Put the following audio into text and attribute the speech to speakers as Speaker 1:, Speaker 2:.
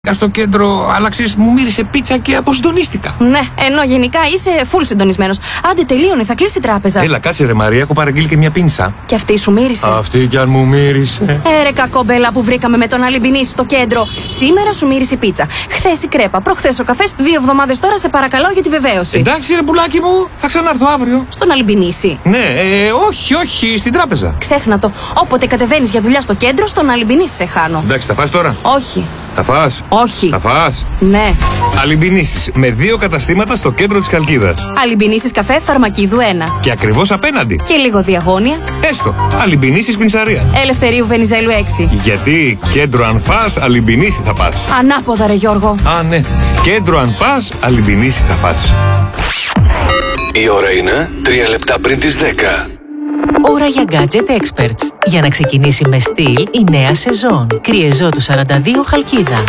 Speaker 1: Στο κέντρο, άλλαξες, μου μύρισε πίτσα και αποσυντονίστηκα.
Speaker 2: Ναι, ενώ γενικά είσαι full συντονισμένος. Άντε, τελείωνε, θα κλείσει η τράπεζα.
Speaker 1: Έλα, κάτσε ρε Μαρία, έχω παραγγείλει και μια πίνσα.
Speaker 2: Και αυτή σου μύρισε.
Speaker 1: Αυτή κι αν μου μύρισε.
Speaker 2: Ρε κακόμπελα που βρήκαμε με τον Αλιμπινίση στο κέντρο. Σήμερα σου μύρισε η πίτσα. Χθες η κρέπα, προχθές ο καφές. 2 εβδομάδες τώρα, σε παρακαλώ για τη βεβαίωση.
Speaker 1: Εντάξει, ρε πουλάκι μου, θα ξανάρθω αύριο.
Speaker 2: Στον Αλιμπινίση.
Speaker 1: Ναι, όχι, στην τράπεζα.
Speaker 2: Ξέχνα το. Όποτε κατεβαίνεις για δουλειά στο κέντρο, στον Αλιμπινίση σε χάνω.
Speaker 1: Εντάξει, θα φας τώρα.
Speaker 2: Όχι.
Speaker 1: Θα φας.
Speaker 2: Όχι.
Speaker 1: Θα φας.
Speaker 2: Ναι.
Speaker 1: Αλιμπινίσεις με 2 καταστήματα στο κέντρο της Χαλκίδας.
Speaker 2: Αλιμπινίσεις καφέ Φαρμακίδου 1.
Speaker 1: Και ακριβώς απέναντι.
Speaker 2: Και λίγο διαγώνια.
Speaker 1: Έστω. Αλιμπινίσεις πινσαρία.
Speaker 2: Ελευθερίου Βενιζέλου 6.
Speaker 1: Γιατί κέντρο αν φας, Αλιμπινίση θα πας.
Speaker 2: Ανάποδα ρε Γιώργο.
Speaker 1: Α, ναι. Κέντρο αν πας, Αλιμπινίση θα πας.
Speaker 3: Η ώρα είναι 3 λεπτά πριν τις 10.
Speaker 4: Ώρα για Gadget Experts. Για να ξεκινήσει με στυλ η νέα σεζόν. Κριεζό του 42 Χαλκίδα.